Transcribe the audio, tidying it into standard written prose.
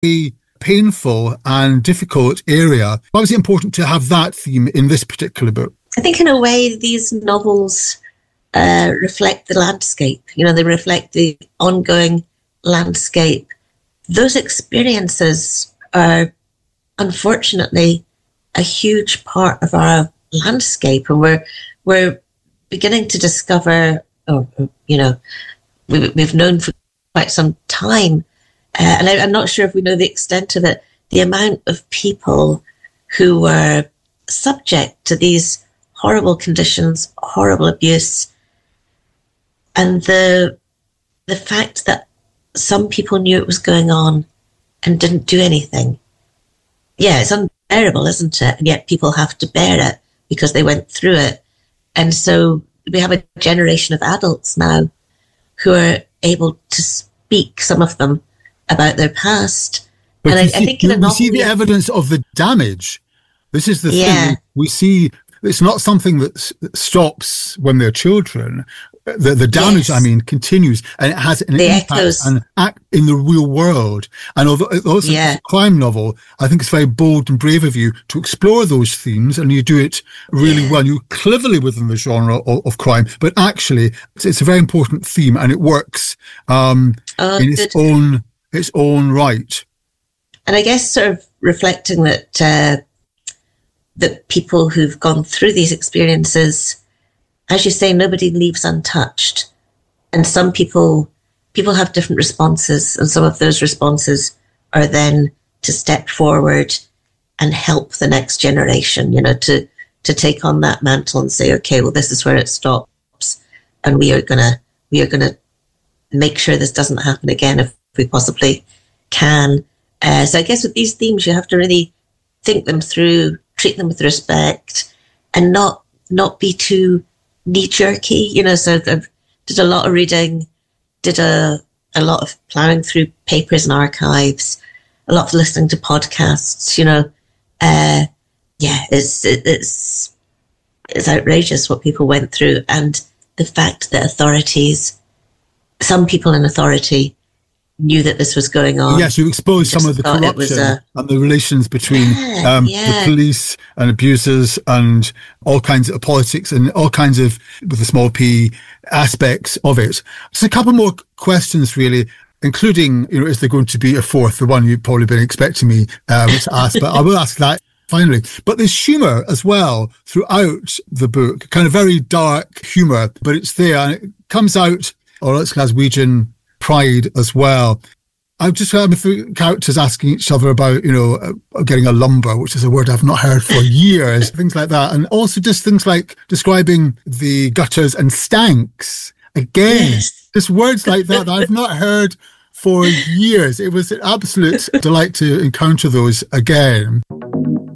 painful and difficult area. Why was it important to have that theme in this particular book? I think in a way these novels reflect the landscape. They reflect the ongoing landscape. Those experiences are unfortunately a huge part of our landscape, and we're beginning to discover, we've known for quite some time, and I'm not sure if we know the extent of it, the amount of people who were subject to these horrible conditions, horrible abuse, and the fact that some people knew it was going on and didn't do anything. Yeah, it's unbearable, isn't it? And yet people have to bear it because they went through it. And so we have a generation of adults now who are able to speak, some of them, about their past. But I think we see the evidence of the damage. This is the thing. We see it's not something that stops when they're children. The damage, continues, and it has an impact and act in the real world. And although it's a crime novel, I think it's very bold and brave of you to explore those themes, and you do it really well. You cleverly within the genre of crime, but actually, it's a very important theme, and it works in its own right. And I guess sort of reflecting that that people who've gone through these experiences, as you say, nobody leaves untouched. And some people have different responses, and some of those responses are then to step forward and help the next generation, to take on that mantle and say, okay, well, this is where it stops, and we are gonna make sure this doesn't happen again if we possibly can. So I guess with these themes, you have to really think them through, treat them with respect, and not be too knee-jerky. So I did a lot of reading, did a lot of plowing through papers and archives, a lot of listening to podcasts. It's outrageous what people went through, and the fact that some people in authority knew that this was going on. Yes, you exposed some of the corruption and the relations between the police and abusers and all kinds of politics and all kinds of, with a small p, aspects of it. Just a couple more questions, really, including, is there going to be a fourth? The one you've probably been expecting me to ask, but I will ask that finally. But there's humour as well throughout the book, kind of very dark humour, but it's there, and it comes out, or it's Glaswegian pride as well. I've just heard a few characters asking each other about, getting a lumber, which is a word I've not heard for years, things like that. And also just things like describing the gutters and stanks. Again, just words like that I've not heard for years. It was an absolute delight to encounter those again.